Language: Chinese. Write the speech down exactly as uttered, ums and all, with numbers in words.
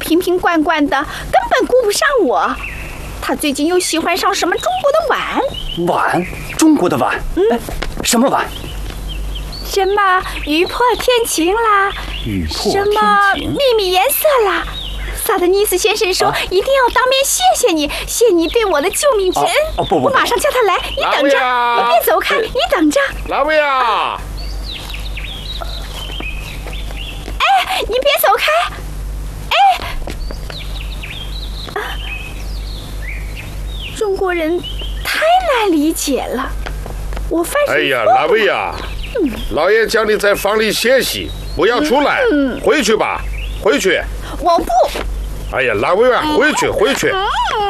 瓶瓶罐罐的，根本顾不上我。他最近又喜欢上什么中国的碗？ 碗？中国的碗？嗯，什么碗？ 什么雨破天晴啦？ 雨破天晴？ 什么秘密颜色啦？萨德尼斯先生说，一定要当面谢谢你，谢你对我的救命之恩。 哦不不， 我马上叫他来，你等着，你别走开，你等着。 拉维亚， 哎，你别走开！哎，中国人太难理解了，我犯什么？ 哎呀，拉维亚，老爷叫你在房里歇息，不要出来，嗯、回去吧，回去。 我不。 哎呀，拉维亚，回去，回去。